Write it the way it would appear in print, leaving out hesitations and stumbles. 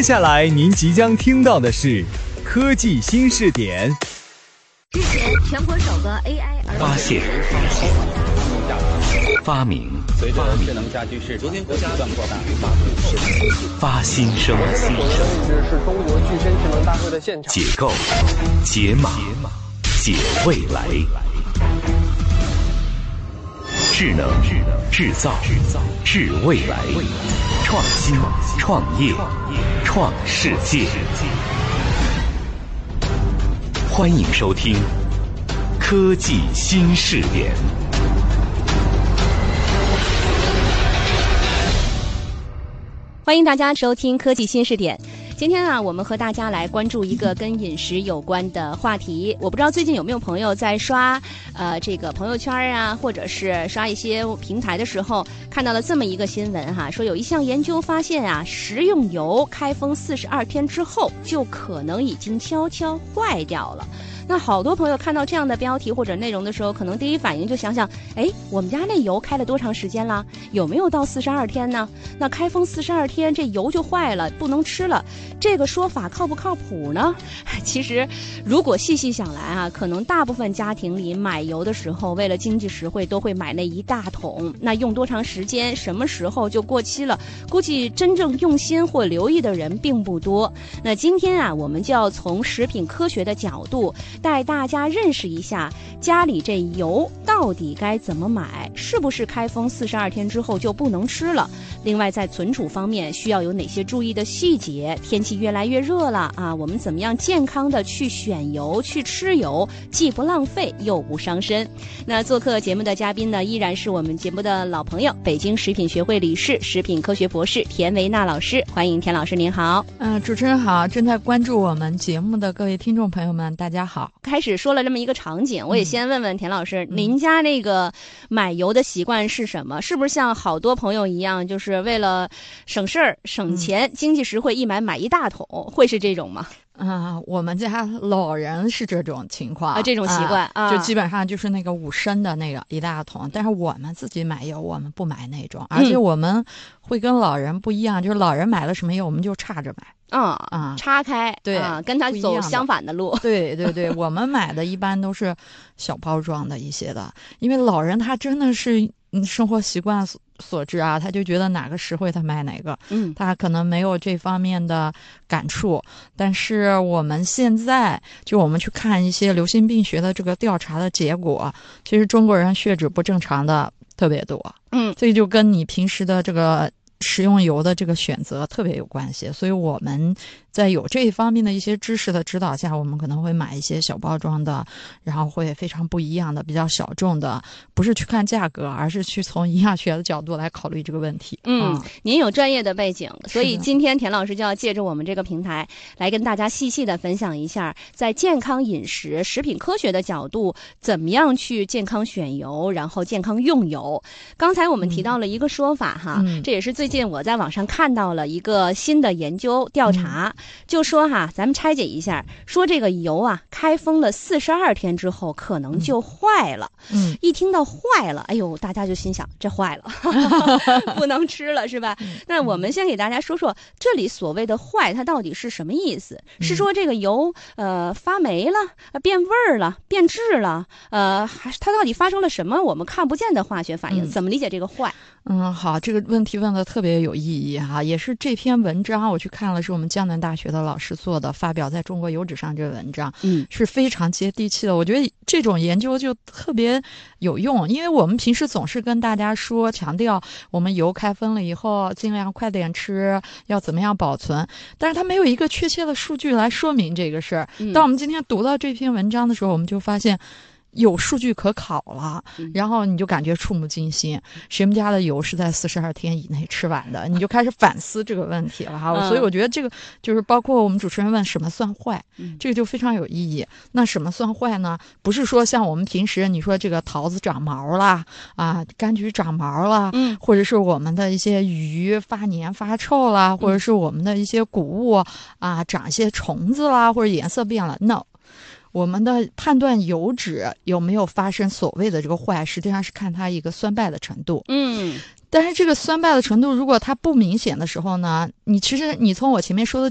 下来您即将听到的是科技新视点。 日前，全国首个 AI 发现、发明、 随着智能家居市场不断扩大， 发新生、 这是中国具身智能大会的现场。 解构、解码、解未来。智能、制造、治未来。创新、创业、创世界。欢迎收听科技新视点。 欢迎大家收听科技新视点。今天啊，我们和大家来关注一个跟饮食有关的话题。我不知道最近有没有朋友在刷这个朋友圈啊，或者是刷一些平台的时候，看到了这么一个新闻哈，说有一项研究发现啊，食用油开封42天之后，就可能已经悄悄坏掉了。那好多朋友看到这样的标题或者内容的时候，可能第一反应就想想，我们家那油开了多长时间了？有没有到42天呢？那开封42天，这油就坏了，不能吃了。这个说法靠不靠谱呢？其实，如果细细想来啊，可能大部分家庭里买油的时候，为了经济实惠，都会买那一大桶。那用多长时间，什么时候就过期了？估计真正用心或留意的人并不多。那今天啊，我们就要从食品科学的角度，带大家认识一下家里这油到底该怎么买，是不是开封42天之后就不能吃了？另外，在存储方面需要有哪些注意的细节？天气越来越热了啊，我们怎么样健康的去选油、去吃油，既不浪费又不伤身？那做客节目的嘉宾呢，依然是我们节目的老朋友，北京食品学会理事、食品科学博士田维娜老师。欢迎田老师，您好。 主持人好，正在关注我们节目的各位听众朋友们，大家好。 开始说了这么一个场景，我也先问问田老师，您家那个买油的习惯是什么？是不是像好多朋友一样，就是为了省事儿、省钱、经济实惠，一买一大桶，会是这种吗？ 我们家老人是这种情况这种习惯就基本上就是那个5升的那个一大桶，但是我们自己买油，我们不买那种，而且我们会跟老人不一样，就是老人买了什么油，我们就岔着买。 岔开， 对， 跟他走相反的路。 对，我们买的一般都是小包装的一些的，因为老人他真的是生活习惯所致啊，他就觉得哪个实惠他买哪个，他可能没有这方面的感触。但是我们现在就我们去看一些流行病学的这个调查的结果，其实中国人血脂不正常的特别多，所以就跟你平时的这个食用油的这个选择特别有关系，所以我们在有这一方面的一些知识的指导下，我们可能会买一些小包装的，然后会非常不一样的，比较小众的，不是去看价格，而是去从营养学的角度来考虑这个问题。 您有专业的背景，所以今天田老师就要借着我们这个平台来跟大家细细的分享一下，在健康饮食、食品科学的角度，怎么样去健康选油，然后健康用油。刚才我们提到了一个说法这也是最近我在网上看到了一个新的研究调查，就说咱们拆解一下，说这个油啊，开封了42天之后可能就坏了。一听到坏了，大家就心想这坏了不能吃了是吧？那我们先给大家说说这里所谓的坏它到底是什么意思？是说这个油发霉了、变味儿了、变质了，它到底发生了什么我们看不见的化学反应？怎么理解这个坏？ 好，这个问题问得特别有意义也是这篇文章我去看了，是我们江南大学的老师做的，发表在中国油脂上，这个文章是非常接地气的。我觉得这种研究就特别有用，因为我们平时总是跟大家说强调我们油开封了以后尽量快点吃，要怎么样保存，但是它没有一个确切的数据来说明这个事儿。当我们今天读到这篇文章的时候，我们就发现有数据可考了，然后你就感觉触目惊心，谁们家的油是在42天以内吃完的，你就开始反思这个问题了所以我觉得这个就是包括我们主持人问什么算坏，这个就非常有意义。那什么算坏呢？不是说像我们平时你说这个桃子长毛啦柑橘长毛啦，或者是我们的一些鱼发黏发臭啦，或者是我们的一些谷物长一些虫子啦，或者颜色变了。 No，我们的判断油脂有没有发生所谓的这个坏，实际上是看它一个酸败的程度。但是这个酸败的程度如果它不明显的时候呢，其实你从我前面说的